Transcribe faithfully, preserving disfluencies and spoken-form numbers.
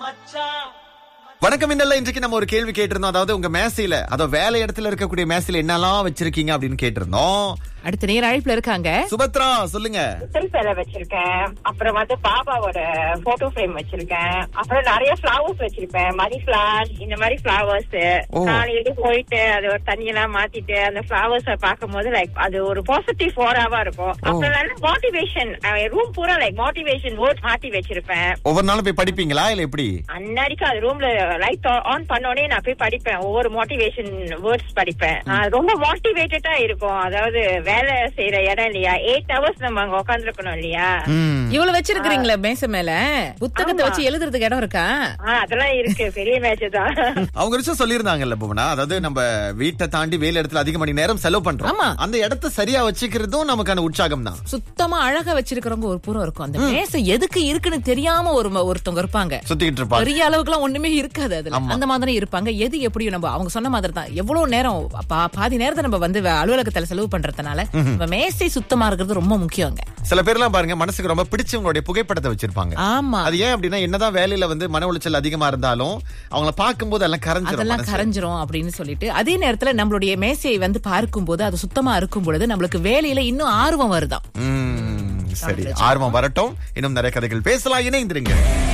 வணக்கம். இன்னல்ல இன்றைக்கு நம்ம ஒரு கேள்வி கேட்டிருந்தோம். அதாவது உங்க மேசையில, அதாவது வேலை இடத்துல இருக்கக்கூடிய மேசையில என்னெல்லாம் வச்சிருக்கீங்க அப்படின்னு கேட்டிருந்தோம். அடுத்த நேர அழைப்புல இருக்காங்க சுபத்ரா, சொல்லுங்க. சிலை வச்சிருக்கேன், அப்புறம் வந்து பாபாவோட போட்டோ ஃப்ரேம் வச்சிருக்கேன், அப்புறம் நிறைய ஃபிளவர்ஸ் வச்சிருப்பேன், மணி பிளான்ட், இந்த மாதிரி ஃபிளவர்ஸ். காலையில போயிட்டு அது ஒரு தண்ணியெல்லாம் மாத்திட்டு அந்த ஃபிளவர்ஸ் பார்க்கும் போது லைக் அது ஒரு பாசிட்டிவ் ஃபோராவா இருக்கும். அப்புறம் நல்ல மோட்டிவேஷன், ரூம் பூரா லைக் மோட்டிவேஷன் வேர்ட்ஸ் மாட்டி வச்சிருப்பேன். ஒவ்வொரு நாளும் போய் படிப்பீங்களா இல்ல எப்படி? அன்னைக்கு அது ரூம்ல லைட் ஆன் பண்ணோடனே நான் போய் படிப்பேன். ஒவ்வொரு மோட்டிவேஷன் வேர்ட்ஸ் படிப்பேன். ரொம்ப மோட்டிவேட்டடா இருக்கும். அதாவது வேலை செய்யற இடம் இல்லையா, எயிட் ஹவர்ஸ் நம்ம அங்க உட்காந்துருக்கணும் இல்லையா. இவ்வளவு வச்சிருக்கீங்களா மேசை மேல? புத்தகத்தை வச்சு எழுதுறதுக்கு இடம் இருக்கா? அதெல்லாம் இருக்கு, பெரிய மேட்ச் தான். அவங்க விஷயம் சொல்லியிருந்தாங்கல்ல புவனா, அதாவது நம்ம வீட்டை தாண்டி வேலை இடத்துல அதிக மணி நேரம் செலவு பண்றோம். அந்த இடத்த சரியா வச்சுக்கிறதும் நமக்கான உற்சாகம் தான். சுத்தமா அழகா வச்சிருக்கிறவங்க ஒரு புறம் இருக்கும். அந்த மேசை எதுக்கு இருக்குன்னு தெரியாம ஒரு ஒருத்தவங்க இருப்பாங்க, சுத்திக்கிட்டு இருப்பாங்க. பெரிய அளவுக்கு எல்லாம் ஒண்ணுமே இருக்காது அதுல. அந்த மாதிரி இருப்பாங்க. எது எப்படியும் நம்ம அவங்க சொன்ன மாதிரி தான். எவ்வளவு நேரம் பாதி நேரத்தை நம்ம வந்து அலுவலகத்துல செலவு பண்றதுனால மேசை சுத்தமா இருக்கிறது ரொம்ப முக்கியங்க. சில பேர் எல்லாம் பாருங்க, மனசுக்கு ரொம்ப பிடிச்சவங்களுடைய புகைப்படத்தை வச்சிருப்பாங்க. ஆமா, அது ஏன் அப்படின்னா, என்னதான் வேலையில வந்து மன உளைச்சல் அதிகமா இருந்தாலும் அவங்கள பார்க்கும்போது எல்லாம் கரைஞ்சிரும், அதெல்லாம் கரைஞ்சிரும் அப்படின்னு சொல்லிட்டு, அதே நேரத்துல நம்மளுடைய மேசையை வந்து பார்க்கும் போது அது சுத்தமா இருக்கும் பொழுது நம்மளுக்கு வேலையில இன்னும் ஆர்வம் வருதாம். சரி, ஆர்வம் வரட்டும். இன்னும் நிறைய கதைகள் பேசலாம். இணைந்திருங்க.